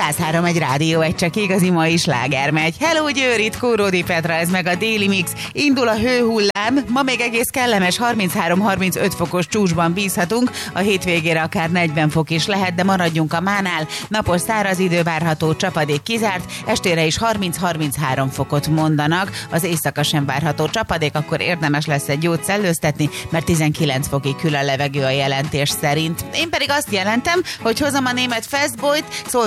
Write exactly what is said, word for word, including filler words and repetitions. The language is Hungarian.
száz három egy rádió, egy csak igazi mai sláger megy. Hello Győrit, Kóródi Petra, ez meg a Déli Mix. Indul a hőhullám, ma még egész kellemes harminchárom harmincöt fokos csúcsban bízhatunk, a hétvégére akár negyven fok is lehet, de maradjunk a mánál. Napos száraz idő várható, csapadék kizárt, estére is harminc-harminchárom fokot mondanak, az éjszaka sem várható csapadék, akkor érdemes lesz egy jót szellőztetni, mert tizenkilenc fokig hűl a levegő a jelentés szerint. Én pedig azt jelentem, hogy hozom a német Fastboyt, szól